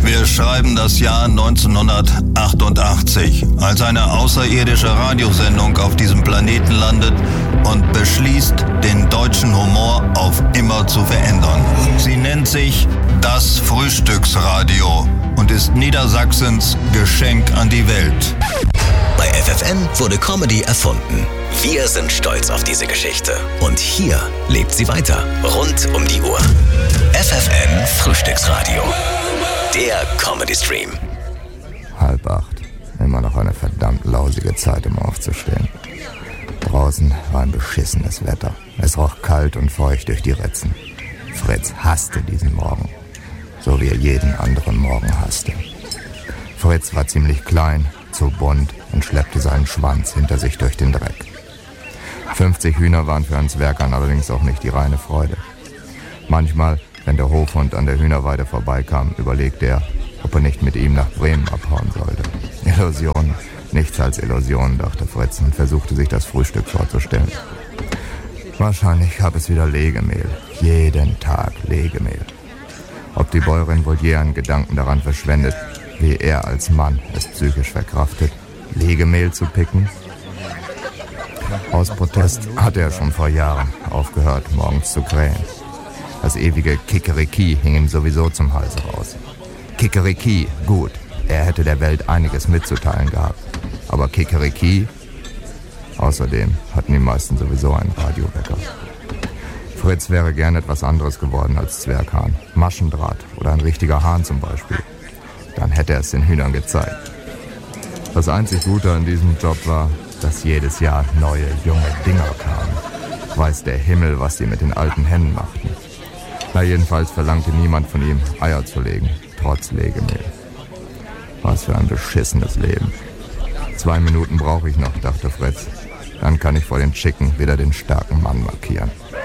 Wir schreiben das Jahr 1988, als eine außerirdische Radiosendung auf diesem Planeten landet und beschließt, den deutschen Humor auf immer zu verändern. Sie nennt sich das Frühstücksradio und ist Niedersachsens Geschenk an die Welt. Bei FFN wurde Comedy erfunden. Wir sind stolz auf diese Geschichte. Und hier lebt sie weiter, rund um die Uhr. FFN Frühstücksradio. Der Comedy-Stream. 7:30. Immer noch eine verdammt lausige Zeit, um aufzustehen. Draußen war ein beschissenes Wetter. Es roch kalt und feucht durch die Ritzen. Fritz hasste diesen Morgen, so wie er jeden anderen Morgen hasste. Fritz war ziemlich klein, zu bunt und schleppte seinen Schwanz hinter sich durch den Dreck. 50 Hühner waren für einen Zwergern allerdings auch nicht die reine Freude. Manchmal, wenn der Hofhund an der Hühnerweide vorbeikam, überlegte er, ob er nicht mit ihm nach Bremen abhauen sollte. Illusion, nichts als Illusion, dachte Fritz und versuchte sich das Frühstück vorzustellen. Wahrscheinlich gab es wieder Legemehl. Jeden Tag Legemehl. Ob die Bäuerin wohl je einen Gedanken daran verschwendet, wie er als Mann es psychisch verkraftet, Legemehl zu picken? Aus Protest hatte er schon vor Jahren aufgehört, morgens zu krähen. Das ewige Kikeriki hing ihm sowieso zum Hals raus. Kikeriki, gut, er hätte der Welt einiges mitzuteilen gehabt. Aber Kikeriki? Außerdem hatten die meisten sowieso einen Radiowecker. Fritz wäre gern etwas anderes geworden als Zwerghahn. Maschendraht oder ein richtiger Hahn zum Beispiel. Dann hätte er es den Hühnern gezeigt. Das einzig Gute an diesem Job war, dass jedes Jahr neue, junge Dinger kamen. Weiß der Himmel, was die mit den alten Hennen machten. Na, jedenfalls verlangte niemand von ihm, Eier zu legen, trotz Legemehl. Was für ein beschissenes Leben. 2 Minuten brauche ich noch, dachte Fritz. Dann kann ich vor den Chicken wieder den starken Mann markieren.